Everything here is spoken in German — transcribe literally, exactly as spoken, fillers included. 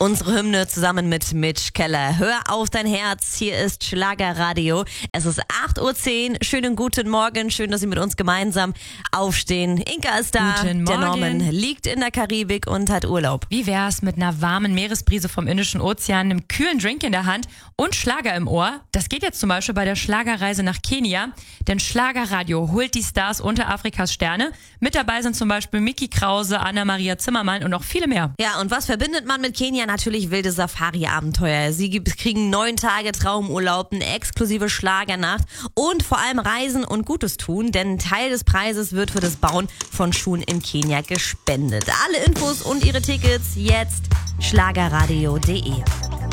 Unsere Hymne zusammen mit Mitch Keller. Hör auf dein Herz, hier ist Schlagerradio. Es ist acht Uhr zehn. Schönen guten Morgen, schön, dass Sie mit uns gemeinsam aufstehen. Inka ist da, Guten der Morgen. Norman liegt in der Karibik und hat Urlaub. Wie wär's mit einer warmen Meeresbrise vom Indischen Ozean, einem kühlen Drink in der Hand und Schlager im Ohr? Das geht jetzt zum Beispiel bei der Schlagerreise nach Kenia, denn Schlagerradio holt die Stars unter Afrikas Sterne. Mit dabei sind zum Beispiel Micky Krause, Anna-Maria Zimmermann und noch viele mehr. Ja, und was verbindet man mit Kenia? Natürlich wilde Safari-Abenteuer. Sie kriegen neun Tage Traumurlaub, eine exklusive Schlagernacht und vor allem Reisen und Gutes tun, denn ein Teil des Preises wird für das Bauen von Schulen in Kenia gespendet. Alle Infos und ihre Tickets jetzt schlagerradio punkt de.